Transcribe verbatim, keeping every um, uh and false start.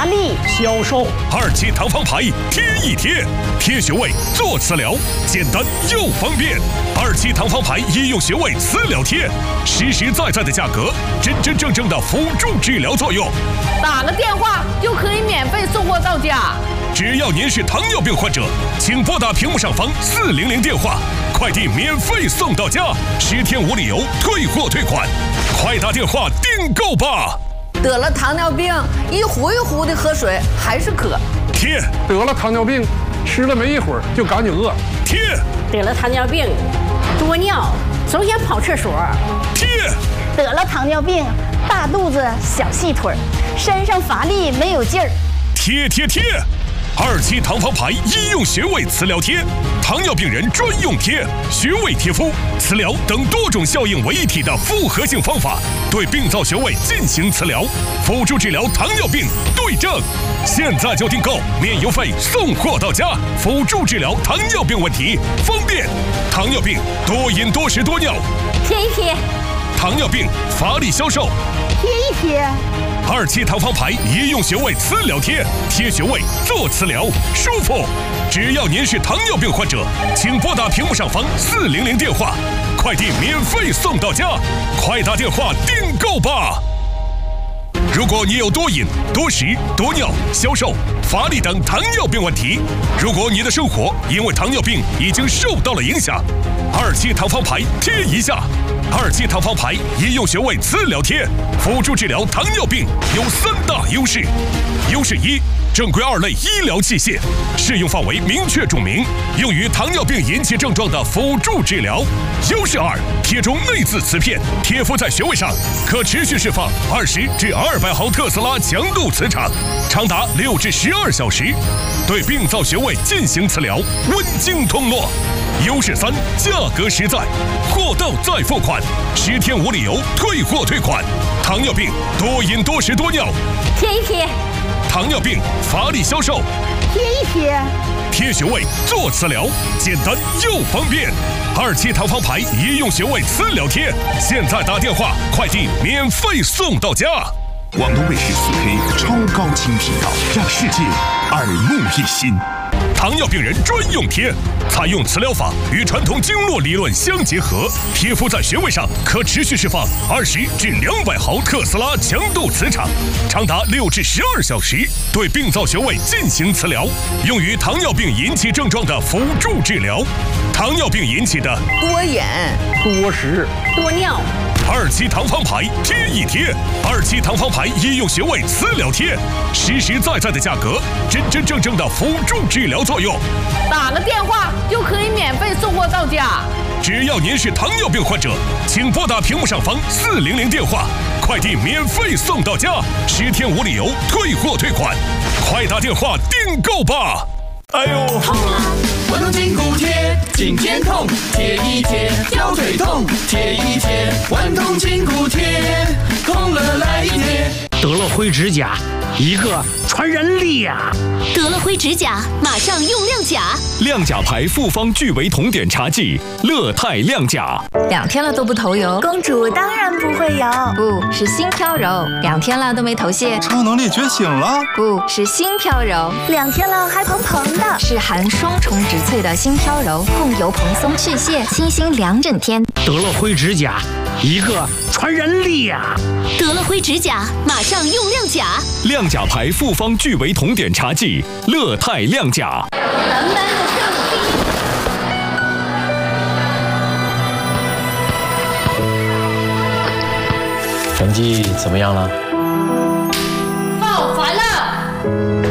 力消瘦。 二期糖方牌贴一贴，贴穴位做磁疗，简单又方便。二期糖方牌医用穴位磁疗贴，实实在在的价格，真真正正的辅助治疗作用。 打个电话就可以免费送货到家。 只要您是糖尿病患者，请拨打屏幕上方四零零电话，快递免费送到家，十天无理由退货退款，快打电话订购吧。 得了糖尿病，一壶一壶的喝水还是渴。 贴。 得了糖尿病，吃了没一会儿就赶紧饿。 贴。 得了糖尿病，多尿，总想跑厕所。 贴。 得了糖尿病，大肚子小细腿，身上乏力没有劲儿。 贴贴贴。二期糖方牌医用穴位磁疗贴，糖尿病人专用贴，穴位贴敷、磁疗等多种效应为一体的复合性方法，对病灶穴位进行磁疗，辅助治疗糖尿病对症。现在就订购，免邮费送货到家，辅助治疗糖尿病问题，方便。糖尿病多饮多食多尿， 贴一贴。 糖尿病乏力消瘦， 贴一贴。 二期糖方牌医用穴位磁疗贴，贴穴位做磁疗，舒服。只要您是糖尿病患者，请拨打屏幕上方四零零电话，快递免费送到家，快打电话订购吧。如果你有多饮、多食、多尿、消瘦、乏力等糖尿病问题，如果你的生活因为糖尿病已经受到了影响，二期糖方牌贴一下。二期糖方牌医用穴位磁疗贴，辅助治疗糖尿病有三大优势。优势一，正规二类医疗器械，适用范围明确注明，用于糖尿病引起症状的辅助治疗。优势二，贴中内置磁片，贴敷在穴位上，可持续释放二十至二百毫特斯拉强度磁场，长达六至十二小时，对病灶穴位进行磁疗，温经通络。优势三，价格实在，货到再付款，十天无理由退货退款。糖尿病多饮多食多尿， 贴一贴。 糖尿病乏力消瘦， 贴一贴。 贴穴位做磁疗，简单又方便。二期糖方牌医用穴位磁疗贴，现在打电话，快递免费送到家。 广东卫视四 K 超高清频道，让世界耳目一新。 糖尿病人专用贴，采用磁疗法与传统经络理论相结合，贴敷在穴位上，可持续释放二十至两百毫特斯拉强度磁场，长达六至十二小时，对病灶穴位进行磁疗，用于糖尿病引起症状的辅助治疗。糖尿病引起的多饮、 多食、 多尿。 二期糖方牌贴一贴，二期糖方牌医用穴位磁疗贴，实实在在的价格，真真正正的辅助治疗作用。 打个电话就可以免费送货到家。 只要您是糖尿病患者，请拨打屏幕上方四零零电话，快递免费送到家，十天无理由退货退款，快打电话订购吧。 哎呦，痛啊！关东筋骨贴，颈肩痛，贴一贴；腰腿痛，贴一贴；关东筋骨贴，痛了来一贴。 得了灰指甲，一个传染力呀！ 得了灰指甲，马上用亮甲。 亮甲牌复方聚维酮碘茶剂，乐泰亮甲。 两天了都不头油， 公主当然不会油， 不是心飘柔。两天了都没头屑， 超能力觉醒了， 不是心飘柔。 两天了还蓬蓬的， 是含双重植萃的心飘柔，控油蓬松去屑，清新两整天。 得了灰指甲，一个传染力呀！ 得了灰指甲，马上用亮甲。 亮甲牌复方聚维酮碘茶剂，乐泰亮甲。 成绩怎么样了？ 好烦了。